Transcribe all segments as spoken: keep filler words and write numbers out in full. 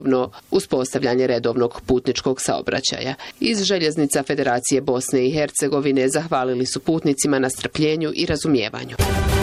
uspostavljanje redovnog putničkog saobraćaja. Iz Željeznica Federacije Bosne i Hercegovine zahvalili su putnicima na strpljenju i razumijevanju.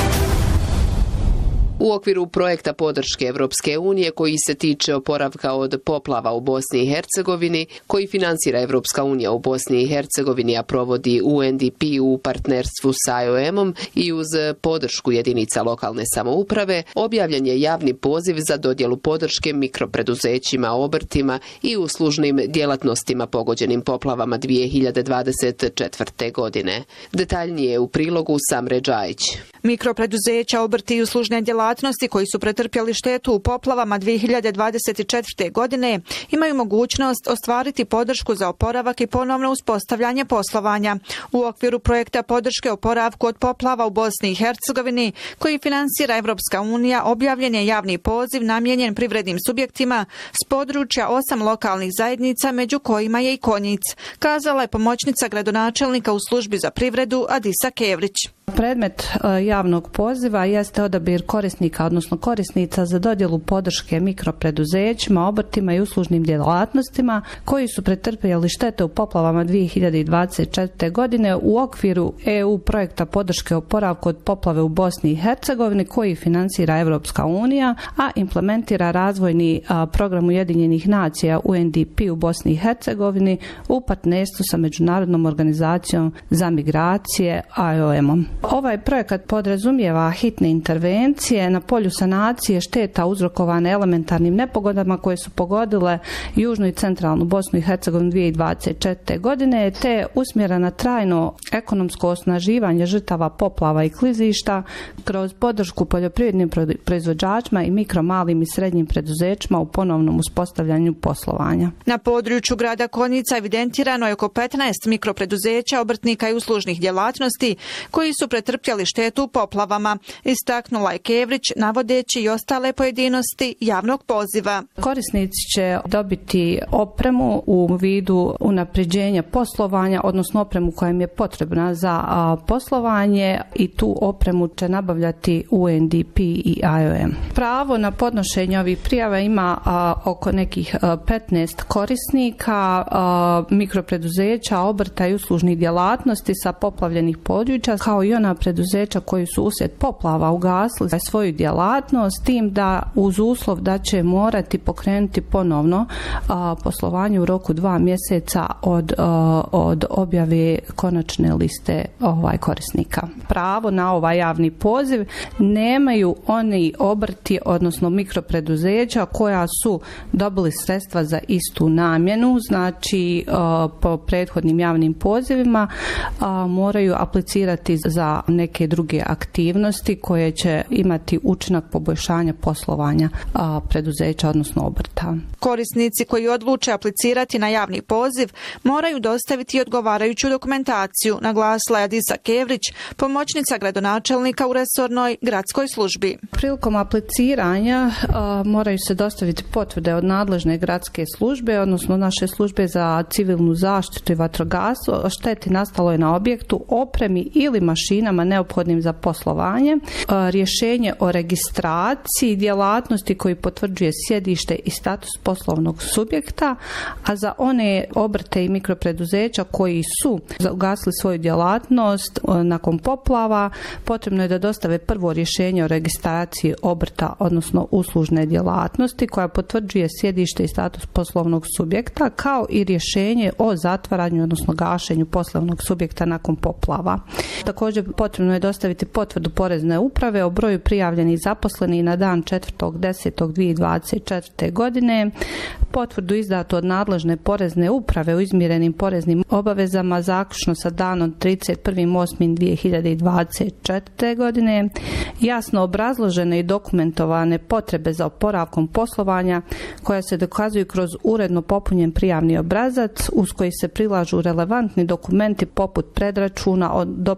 U okviru projekta podrške Evropske unije koji se tiče oporavka od poplava u Bosni i Hercegovini, koji finansira Evropska unija u Bosni i Hercegovini, a provodi U N D P u partnerstvu s I O M-om i uz podršku jedinica lokalne samouprave, objavljen je javni poziv za dodjelu podrške mikropreduzećima, obrtima i uslužnim djelatnostima pogođenim poplavama dvije hiljade dvadeset četvrte. godine. Detaljnije u prilogu Samre Džajić. Mikropreduzeća, obrti i uslužne djelatnosti koji su pretrpjeli štetu u poplavama dvije hiljade dvadeset četvrte. godine imaju mogućnost ostvariti podršku za oporavak i ponovno uspostavljanje poslovanja. U okviru projekta podrške oporavku od poplava u Bosni i Hercegovini, koji finansira Evropska unija, objavljen je javni poziv namijenjen privrednim subjektima s područja osam lokalnih zajednica, među kojima je i Konjic, kazala je pomoćnica gradonačelnika u službi za privredu Adisa Kevrić. Predmet javnog poziva jeste odabir korisnika, odnosno korisnica za dodjelu podrške mikropreduzećima, obrtima i uslužnim djelatnostima koji su pretrpjeli štete u poplavama dvije hiljade dvadeset četvrte. godine u okviru E U projekta podrške oporavku od poplave u Bosni i Hercegovini koji finansira Evropska unija, a implementira razvojni program Ujedinjenih nacija U N D P u Bosni i Hercegovini u partnerstvu sa Međunarodnom organizacijom za migracije I O M-om. Ovaj projekat podrazumijeva hitne intervencije na polju sanacije šteta uzrokovane elementarnim nepogodama koje su pogodile južnu i centralnu Bosnu i Hercegovinu dvije hiljade dvadeset četvrte. godine, te usmjera na trajno ekonomsko osnaživanje žrtava poplava i klizišta kroz podršku poljoprivrednim proizvođačima i mikro, malim i srednjim preduzećima u ponovnom uspostavljanju poslovanja. Na području grada Konjica evidentirano je oko petnaest mikropreduzeća, obrtnika i uslužnih djelatnosti koji su pretrpjeli štetu u poplavama, istaknula je Kevrić, navodeći i ostale pojedinosti javnog poziva. Korisnici će dobiti opremu u vidu unapređenja poslovanja, odnosno opremu koja im je potrebna za poslovanje, i tu opremu će nabavljati U N D P i I O M. Pravo na podnošenje ovih prijava ima a, oko nekih a, petnaest korisnika, a, mikropreduzeća, obrta i uslužnih djelatnosti sa poplavljenih područja, kao i ona preduzeća koji su uslijed poplava ugasili svoju djelatnost, tim da uz uslov da će morati pokrenuti ponovno a, poslovanje u roku dva mjeseca od, a, od objave konačne liste ovaj korisnika. Pravo na ovaj javni poziv nemaju oni obrti, odnosno mikropreduzeća koja su dobili sredstva za istu namjenu, znači a, po prethodnim javnim pozivima a, moraju aplicirati za neke druge aktivnosti koje će imati učinak poboljšanja poslovanja a, preduzeća, odnosno obrta. Korisnici koji odluče aplicirati na javni poziv moraju dostaviti odgovarajuću dokumentaciju, naglasila je Adisa Kevrić, pomoćnica gradonačelnika u resornoj gradskoj službi. Prilikom apliciranja a, moraju se dostaviti potvrde od nadležne gradske službe, odnosno naše službe za civilnu zaštitu i vatrogastvo o šteti nastaloj na objektu, opremi ili mašinama neophodnim za poslovanje, a, rješenje o registraciji djelatnosti koji potvrđuje sjedište i status poslovnog subjekta, a za one obrte i mikropreduzeća koji su ugasili svoju djelatnost nakon poplava, potrebno je da dostave prvo rješenje o registraciji obrta, odnosno uslužne djelatnosti koja potvrđuje sjedište i status poslovnog subjekta, kao i rješenje o zatvaranju, odnosno gašenju poslovnog subjekta nakon poplava. Također potrebno je dostaviti potvrdu porezne uprave o broju prijavljenih zaposlenih na dan četvrtog desetog dvije hiljade dvadeset četvrte. godine, potvrdu izdatu od nadležne porezne uprave u izmirenim poreznim obavezama zaključno sa danom trideset prvi osmi dvije hiljade dvadeset četvrte. godine, jasno obrazložene i dokumentovane potrebe za oporavkom poslovanja koja se dokazuju kroz uredno popunjen prijavni obrazac uz koji se prilažu relevantni dokumenti poput predračuna do ponude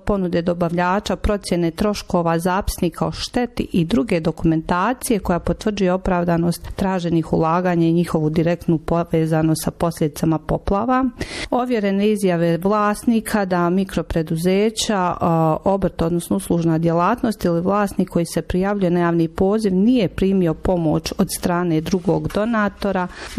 dobavljača, procjene troškova, zapisnika o šteti i druge dokumentacije koja potvrđuje opravdanost traženih ulaganja i njihovu direktnu povezanost sa posljedicama poplava. Ovjerene izjave vlasnika da mikropreduzeća, obrt, odnosno uslužna djelatnost ili vlasnik koji se prijavljuje na javni poziv nije primio pomoć od strane drugog donatora